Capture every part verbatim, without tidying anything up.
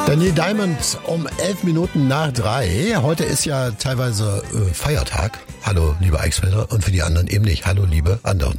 Daniel Diamond um elf Minuten nach drei. Heute ist ja teilweise äh, Feiertag. Hallo, liebe Eichsfelder. Und für die anderen eben nicht. Hallo, liebe anderen.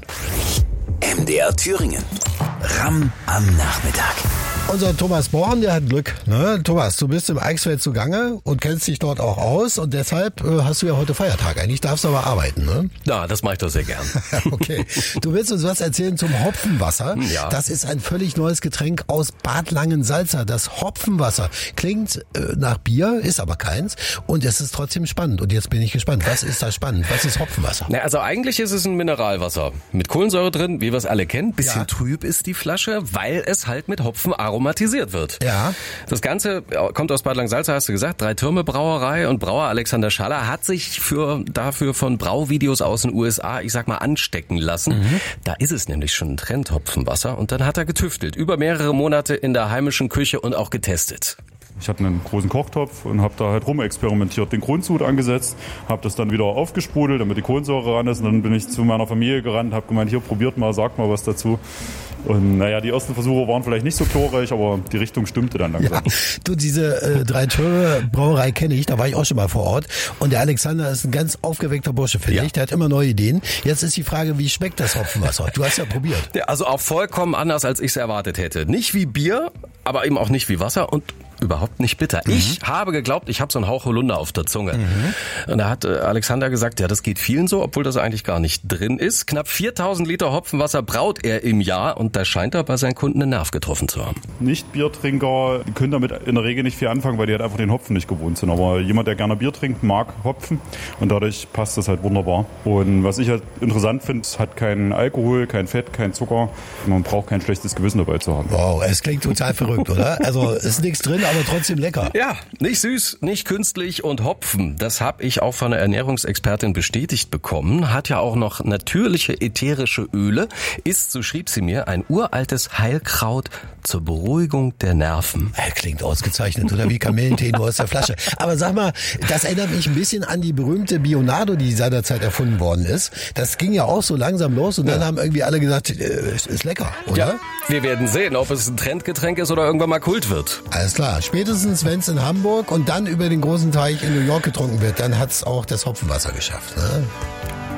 M D R Thüringen. Ramm am Nachmittag. Unser Thomas Born, der hat Glück. Ne? Thomas, du bist im Eichsfeld zugange und kennst dich dort auch aus. Und deshalb äh, hast du ja heute Feiertag. Eigentlich darfst du aber arbeiten, ne? Ja, das mache ich doch sehr gern. Okay. Du willst uns was erzählen zum Hopfenwasser. Ja. Das ist ein völlig neues Getränk aus Bad Langensalza. Das Hopfenwasser klingt äh, nach Bier, ist aber keins. Und es ist trotzdem spannend. Und jetzt bin ich gespannt. Was ist da spannend? Was ist Hopfenwasser? Na, also eigentlich ist es ein Mineralwasser mit Kohlensäure drin, wie wir es alle kennen. Bisschen Ja. trüb ist die Flasche, weil es halt mit Hopfen aromatisiert wird. Ja. Das Ganze kommt aus Bad Langensalza, hast du gesagt, Drei Türme Brauerei, und Brauer Alexander Schaller hat sich für dafür von Brauvideos aus den U S A, ich sag mal, anstecken lassen. Mhm. Da ist es nämlich schon ein Trend, Hopfenwasser, und dann hat er getüftelt, über mehrere Monate in der heimischen Küche und auch getestet. Ich hatte einen großen Kochtopf und habe da halt rumexperimentiert, den Grundsud angesetzt, habe das dann wieder aufgesprudelt, damit die Kohlensäure ran ist, und dann bin ich zu meiner Familie gerannt, habe gemeint, hier, probiert mal, sagt mal was dazu. Und naja, die ersten Versuche waren vielleicht nicht so glorreich, aber die Richtung stimmte dann langsam. Ja, du, diese äh, Drei Türme Brauerei kenne ich, da war ich auch schon mal vor Ort. Und der Alexander ist ein ganz aufgeweckter Bursche, finde Ja. ich. Der hat immer neue Ideen. Jetzt ist die Frage, wie schmeckt das Hopfenwasser? Du hast ja probiert. Ja, also auch vollkommen anders, als ich es erwartet hätte. Nicht wie Bier, aber eben auch nicht wie Wasser und überhaupt nicht bitter. Mhm. Ich habe geglaubt, ich habe so einen Hauch Holunder auf der Zunge. Mhm. Und da hat äh, Alexander gesagt, ja, das geht vielen so, obwohl das eigentlich gar nicht drin ist. Knapp viertausend Liter Hopfenwasser braut er im Jahr, und da scheint er bei seinen Kunden einen Nerv getroffen zu haben. Nicht-Biertrinker können damit in der Regel nicht viel anfangen, weil die halt einfach den Hopfen nicht gewohnt sind. Aber jemand, der gerne Bier trinkt, mag Hopfen, und dadurch passt das halt wunderbar. Und was ich halt interessant finde, es hat keinen Alkohol, kein Fett, kein Zucker. Man braucht kein schlechtes Gewissen dabei zu haben. Wow, es klingt total verrückt, oder? Also ist nichts drin, aber trotzdem lecker. Ja, nicht süß, nicht künstlich, und Hopfen, das habe ich auch von einer Ernährungsexpertin bestätigt bekommen, hat ja auch noch natürliche ätherische Öle, ist, so schrieb sie mir, ein uraltes Heilkraut zur Beruhigung der Nerven. Äh, Klingt ausgezeichnet, oder wie Kamillentee nur aus der Flasche. Aber sag mal, das erinnert mich ein bisschen an die berühmte Bionado, die seinerzeit erfunden worden ist. Das ging ja auch so langsam los, und dann haben irgendwie alle gesagt, äh, es ist lecker, oder? Ja, wir werden sehen, ob es ein Trendgetränk ist oder irgendwann mal Kult wird. Alles klar. Spätestens, wenn es in Hamburg und dann über den großen Teich in New York getrunken wird, dann hat's auch das Hopfenwasser geschafft. Ne?